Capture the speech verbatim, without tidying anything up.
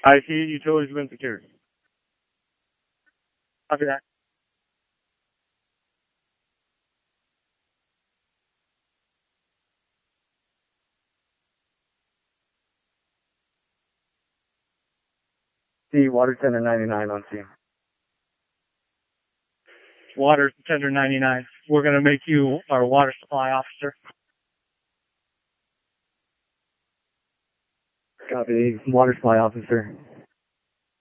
I see utilities have been secured. Copy that. See Water Center ninety-nine on scene. Water Center ninety-nine. We're going to make you our water supply officer. Copy, water supply officer.